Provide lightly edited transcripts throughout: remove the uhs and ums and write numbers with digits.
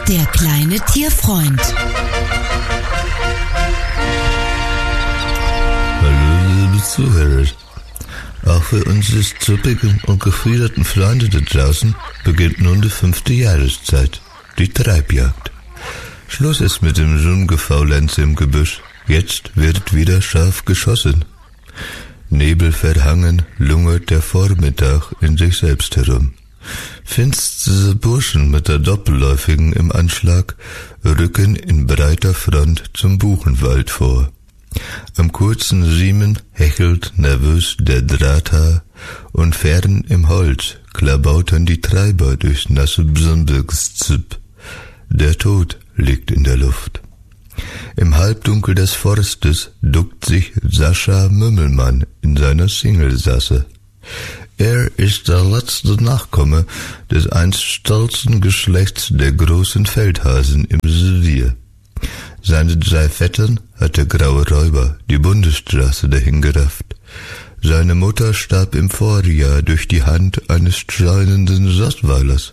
Der kleine Tierfreund. Hallo, liebe Zuhörer. Auch für unsere zuppigen und gefiederten Freunde da draußen beginnt nun die 5. Jahreszeit, die Treibjagd. Schluss ist mit dem Rumgefaulenze im Gebüsch. Jetzt wird wieder scharf geschossen. Nebelverhangen lungert der Vormittag in sich selbst herum. Finstere Burschen mit der Doppelläufigen im Anschlag rücken in breiter Front zum Buchenwald vor. Am kurzen Riemen hechelt nervös der Drahthaar und fern im Holz klabautern die Treiber durchs nasse Bsambirgszip. Der Tod liegt in der Luft. Im Halbdunkel des Forstes duckt sich Sascha Mümmelmann in seiner Singelsasse. Er ist der letzte Nachkomme des einst stolzen Geschlechts der großen Feldhasen im Revier. Seine 3 Vettern hat der graue Räuber die Bundesstraße dahingerafft. Seine Mutter starb im Vorjahr durch die Hand eines streunenden Rottweilers.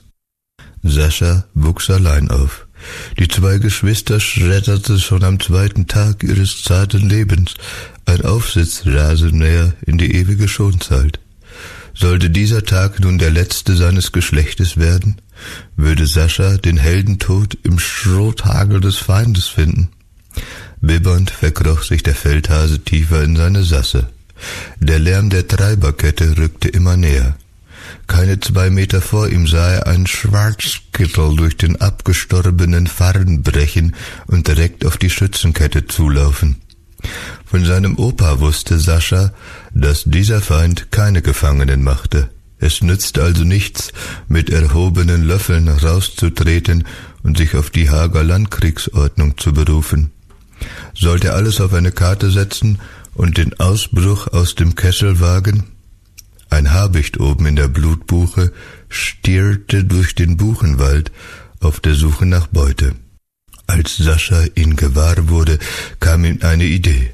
Sascha wuchs allein auf. Die 2 Geschwister schredderte schon am 2. Tag ihres zarten Lebens ein Aufsitzrasenmäher in die ewige Schonzeit. Sollte dieser Tag nun der letzte seines Geschlechtes werden, würde Sascha den Heldentod im Schrothagel des Feindes finden. Bibbernd verkroch sich der Feldhase tiefer in seine Sasse. Der Lärm der Treiberkette rückte immer näher. Keine 2 Meter vor ihm sah er einen Schwarzkittel durch den abgestorbenen Farn brechen und direkt auf die Schützenkette zulaufen. Von seinem Opa wusste Sascha, dass dieser Feind keine Gefangenen machte. Es nützte also nichts, mit erhobenen Löffeln rauszutreten und sich auf die Haager Landkriegsordnung zu berufen. Sollte er alles auf eine Karte setzen und den Ausbruch aus dem Kessel wagen? Ein Habicht oben in der Blutbuche stierte durch den Buchenwald auf der Suche nach Beute. Als Sascha ihn gewahr wurde, kam ihm eine Idee.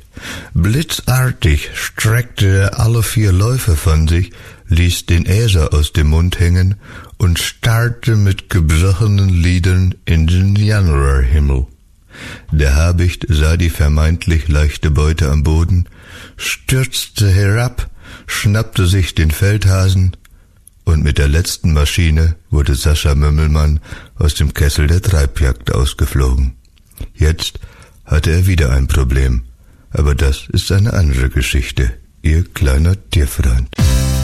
Blitzartig streckte er alle 4 Läufe von sich, ließ den Äser aus dem Mund hängen und starrte mit gebrochenen Lidern in den Januarhimmel. Der Habicht sah die vermeintlich leichte Beute am Boden, stürzte herab, schnappte sich den Feldhasen und mit der letzten Maschine wurde Sascha Mümmelmann aus dem Kessel der Treibjagd ausgeflogen. Jetzt hatte er wieder ein Problem, aber das ist eine andere Geschichte, Ihr kleiner Tierfreund.